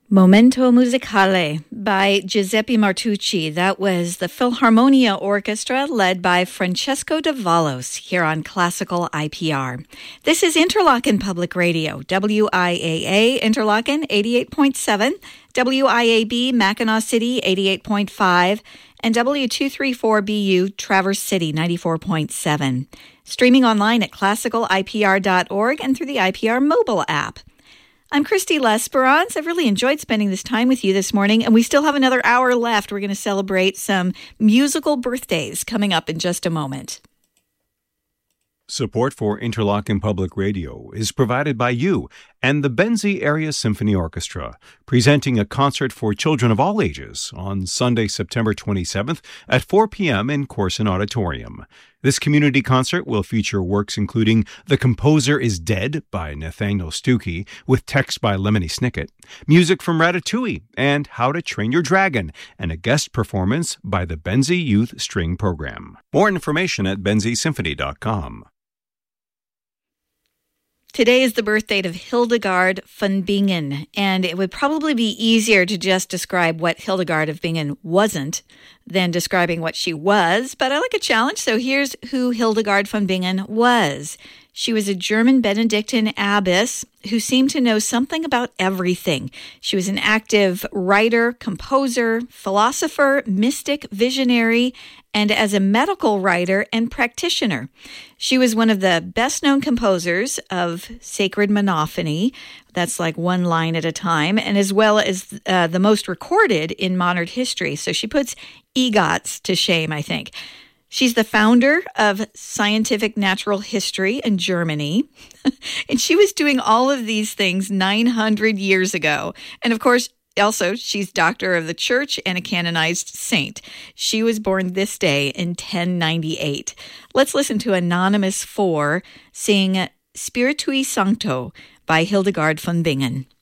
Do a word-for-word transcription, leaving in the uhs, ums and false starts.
Momento Musicale by Giuseppe Martucci. That was the Philharmonia Orchestra led by Francesco D'Avalos here on Classical I P R. This is Interlochen Public Radio, W I A A Interlochen eighty-eight point seven, W I A B Mackinac City eighty-eight point five, and W two thirty-four B U Traverse City ninety-four point seven. Streaming online at classical I P R dot org and through the I P R mobile app. I'm Christy Lesperance. I've really enjoyed spending this time with you this morning, and we still have another hour left. We're going to celebrate some musical birthdays coming up in just a moment. Support for Interlochen Public Radio is provided by you and the Benzie Area Symphony Orchestra, presenting a concert for children of all ages on Sunday, September twenty-seventh at four p.m. in Corson Auditorium. This community concert will feature works including The Composer is Dead by Nathaniel Stuckey, with text by Lemony Snicket, music from Ratatouille, and How to Train Your Dragon, and a guest performance by the Benzie Youth String Program. More information at benzie symphony dot com. Today is the birthday of Hildegard von Bingen, and it would probably be easier to just describe what Hildegard of Bingen wasn't than describing what she was, but I like a challenge, so here's who Hildegard von Bingen was. She was a German Benedictine abbess who seemed to know something about everything. She was an active writer, composer, philosopher, mystic, visionary, and as a medical writer and practitioner. She was one of the best-known composers of sacred monophony, that's like one line at a time, and as well as uh, the most recorded in modern history. So she puts EGOTs to shame, I think. She's the founder of Scientific Natural History in Germany, and she was doing all of these things nine hundred years ago. And of course, also, she's Doctor of the Church and a canonized saint. She was born this day in ten ninety-eight. Let's listen to Anonymous four sing Spiritui Sancto by Hildegard von Bingen.